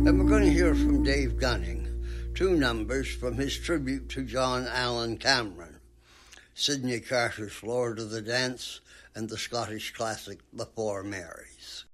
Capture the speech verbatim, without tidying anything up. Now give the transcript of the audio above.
And we're going to hear from Dave Gunning, two numbers from his tribute to John Allen Cameron, Sidney Carter's Lord of the Dance, and the Scottish classic The Four Marys.